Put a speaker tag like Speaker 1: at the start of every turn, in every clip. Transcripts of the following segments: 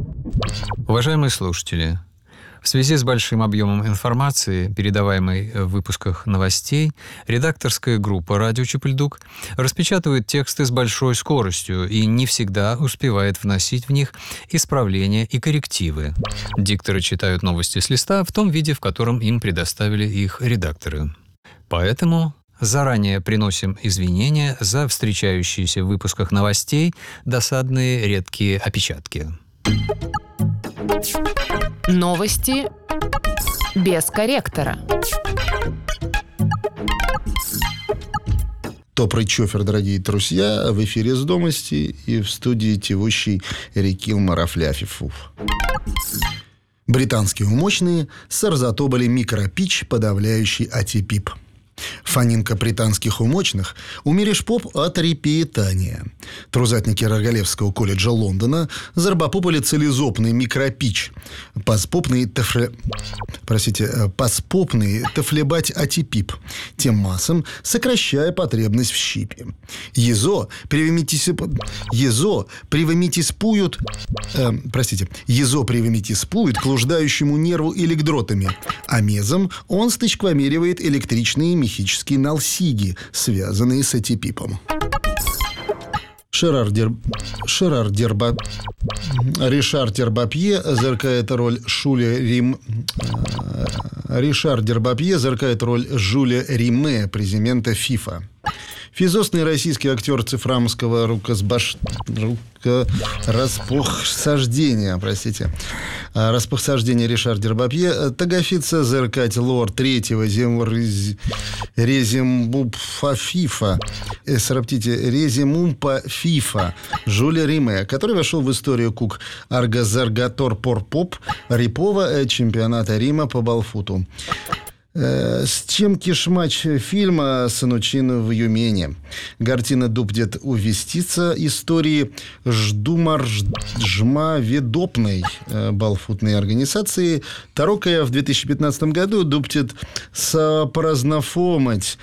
Speaker 1: Уважаемые слушатели, в связи с большим объемом информации, передаваемой в выпусках новостей, редакторская группа «Радио Чепельдук» распечатывает тексты с большой скоростью и не всегда успевает вносить в них исправления и коррективы. Дикторы читают новости с листа в том виде, в котором им предоставили их редакторы. Поэтому заранее приносим извинения за встречающиеся в выпусках новостей досадные редкие опечатки.
Speaker 2: Новости без корректора.
Speaker 3: Добрый чофер, дорогие друзья, в эфире «Сдомости» и в студии тевущий Рекил Марафляфифуф. Британские умочные сарзатобали микропич, подавляющий атипип. Фанинка британских умочных умеришь поп от репиетания. Трузатники Рогалевского колледжа Лондона зарбапопали целизопный микропич. Паспопный тафлебать атипип. Тем массам сокращая потребность в щипе. Езо привимитиспуют к блуждающему нерву электротами, а мезом он стычквомеривает электричные мехические налсиги, связанные с атипипом. Ришар Дербапье зеркает роль Жюля Риме, президента ФИФА. Физосный российский актер цифрамского распохсаждения Ришар Дербапье тагафица зеркать лор третьего резимумпа ФИФА Жюля Риме, который вошел в историю кук аргазаргатор порпоп Рипова чемпионата Рима по балфуту. С чем кишмач фильма «Санучин в Юмене». Гартина дубдет увеститься истории жма ведопной балфутной организации. Тарокая в 2015 году дубдет сопразнафомать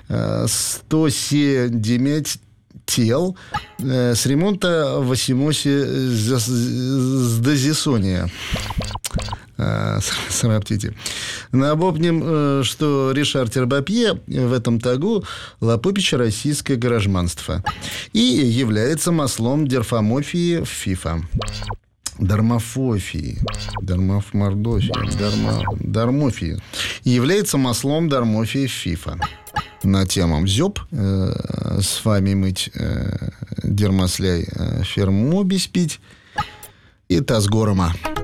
Speaker 3: 107 тел с ремонта в Осимосе с Дозисония. Напомним, что Ришар Дербапье в этом тагу лапопич российское гаражманство и является маслом дерфомофии в ФИФА. Дармофии. И является маслом дармофии в ФИФА. На тему «Зёб» с вами мыть дермасляй фермобись пить и тазгорома.